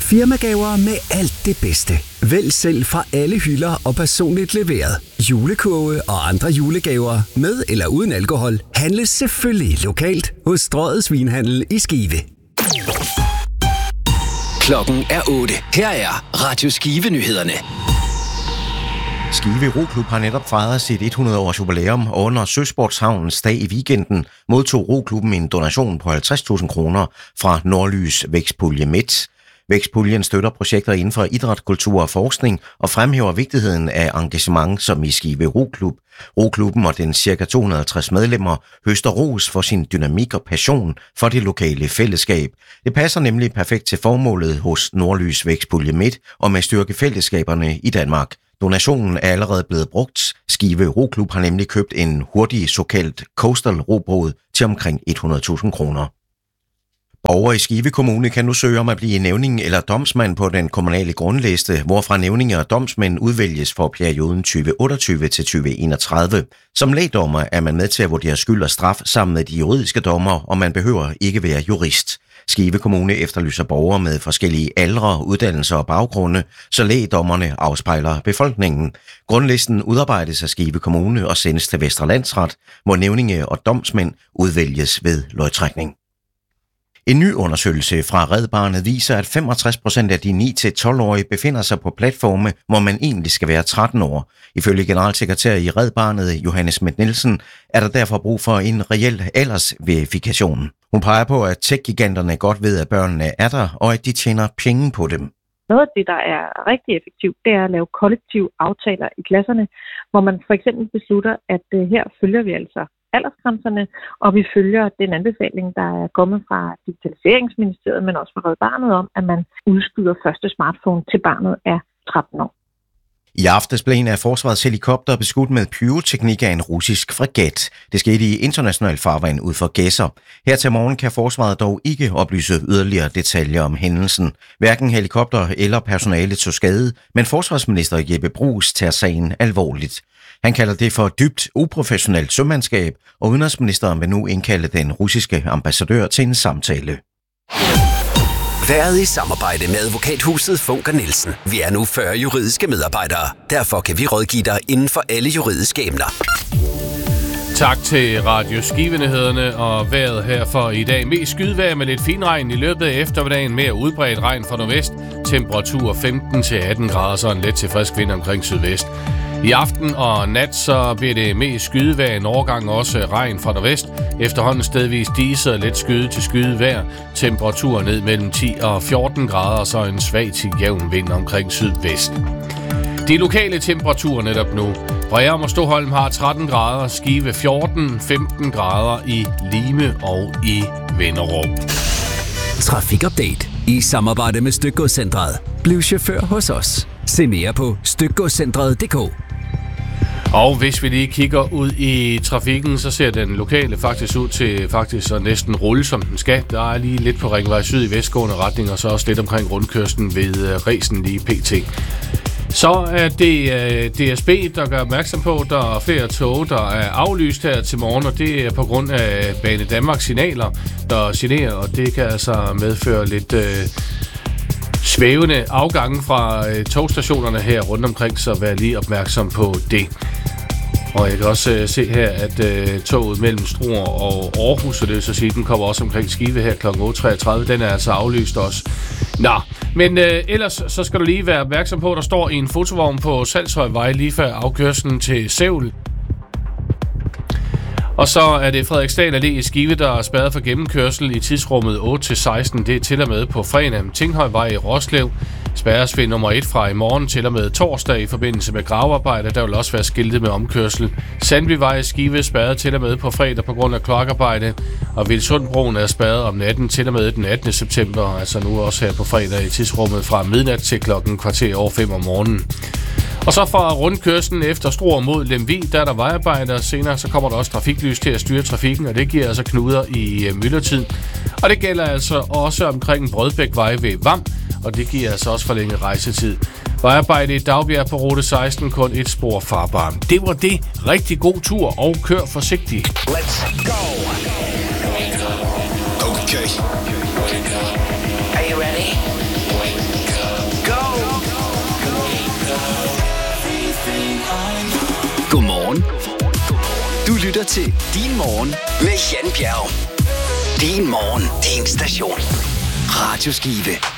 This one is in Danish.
Firmagaver med alt det bedste. Vælg selv fra alle hylder og personligt leveret. Julekurve og andre julegaver med eller uden alkohol handles selvfølgelig lokalt hos Strøget Svinhandel i Skive. Klokken er 8. Her er Radio Skive-nyhederne. Skive Roklub har netop fejret sit 100-års jubilæum, og under Søsportshavnens dag i weekenden modtog Roklubben en donation på 50.000 kroner fra Nordlys Vækstpulje Midt. Vækstpuljen støtter projekter inden for idræt, kultur og forskning og fremhæver vigtigheden af engagement som i Skive Roklub. Roklubben og den ca. 250 medlemmer høster ros for sin dynamik og passion for det lokale fællesskab. Det passer nemlig perfekt til formålet hos Nordlys Vækstpulje Midt om at styrke fællesskaberne i Danmark. Donationen er allerede blevet brugt. Skive Roklub har nemlig købt en hurtig såkaldt coastal robåd til omkring 100.000 kroner. Borgere i Skive Kommune kan nu søge om at blive nævning eller domsmand på den kommunale grundliste, hvorfra nævninger og domsmænd udvælges for perioden 2028 til 2031. Som lægdommer er man med til at vurdere skyld og straf sammen med de juridiske dommer, og man behøver ikke være jurist. Skive Kommune efterlyser borgere med forskellige aldre, uddannelser og baggrunde, så lægdommerne afspejler befolkningen. Grundlisten udarbejdes af Skive Kommune og sendes til Vestre Landsret, hvor nævninge og domsmænd udvælges ved lodtrækning. En ny undersøgelse fra Red Barnet viser, at 65% af de 9-12-årige befinder sig på platforme, hvor man egentlig skal være 13 år. Ifølge generalsekretær i Red Barnet, Johannes Schmidt-Nielsen, er der derfor brug for en reel aldersverifikation. Hun peger på, at tech-giganterne godt ved, at børnene er der, og at de tjener penge på dem. Noget af det, der er rigtig effektivt, det er at lave kollektive aftaler i klasserne, hvor man for eksempel beslutter, at her følger vi altså aldersgrænserne, og vi følger den anbefaling, der er kommet fra Digitaliseringsministeriet, men også fra Red Barnet om, at man udskyder første smartphone til barnet er 13 år. I aftes blev en af forsvarets helikopter beskudt med pyroteknik af en russisk fregat. Det skete i international farvand ud for Gedser. Her til morgen kan forsvaret dog ikke oplyse yderligere detaljer om hændelsen. Hverken helikopter eller personale tog skade, men forsvarsminister Jeppe Bruus tager sagen alvorligt. Han kalder det for dybt uprofessionelt sømandskab, og udenrigsministeren vil nu indkalde den russiske ambassadør til en samtale. Været i samarbejde med advokathuset Funker Nielsen. Vi er nu 40 juridiske medarbejdere. Derfor kan vi rådgive dig inden for alle juridiske emner. Tak til Radio Skive-nyhederne og vejret her for i dag. Mest skydevejr med lidt finregn i løbet af eftermiddagen. Mere udbredt regn fra nordvest. Temperatur 15-18 grader, så en let til frisk vind omkring sydvest. I aften og nat så bliver det mest skydevejr, en overgang også regn fra nordvest. Efterhånden stedvis diset og let skyde til skydevejr. Temperatur ned mellem 10 og 14 grader, og så en svag til jævn vind omkring sydvest. De lokale temperaturer netop nu. Breum og Stoholm har 13 grader, Skive 14, 15 grader i Lime og i Vinderup. Trafikupdate i samarbejde med Stykgodscentret. Bliv chauffør hos os. Se mere på stykgodscentret.dk. Og hvis vi lige kigger ud i trafikken, så ser den lokale faktisk ud til at næsten rulle, som den skal. Der er lige lidt på Ringvej Syd i vestgående retning, og så også lidt omkring rundkørslen ved Resen lige pt. Så er det DSB, der gør opmærksom på, at der er flere tog, der er aflyst her til morgen, og det er på grund af Bane Danmarks signaler, der generer, og det kan altså medføre lidt svævende afgange fra togstationerne her rundt omkring, så vær lige opmærksom på det. Og jeg kan også se her, at toget mellem Struer og Aarhus, så det vil så sige, den kommer også omkring Skive her kl. 8.33, den er altså aflyst også. Nå, men ellers så skal du lige være opmærksom på, at der står en fotovogn på Salshøjvej lige før afkørslen til Sevel. Og så er det Frederiksdal Allé i Skive, der er spærret for gennemkørsel i tidsrummet 8-16. Det er til og med på fredag. Tinghøjvej i Roslev spærres ved nummer 1 fra i morgen til og med torsdag i forbindelse med gravearbejde. Der vil også være skiltet med omkørsel. Sandbyvej i Skive spærret til og med på fredag på grund af kloakarbejde. Og Vilsundbroen er spærret om natten til og med den 18. september. Altså nu også her på fredag i tidsrummet fra midnat til klokken 4:15 om morgenen. Og så fra rundkørslen efter Struer mod Lemvig, der er der vejarbejde, og senere så kommer der også trafiklys til at styre trafikken, og det giver altså knuder i myldretid. Og det gælder altså også omkring Brødbækvej ved Vam, og det giver altså også forlænget rejsetid. Vejarbejde i Dagbjerg på rute 16, kun et spor farbar. Det var det. Rigtig god tur, og kør forsigtigt. Let's go! Okay. Are you ready? Du lytter til Din Morgen med Jan Bjerg. Din Morgen, din station. Radio Skive.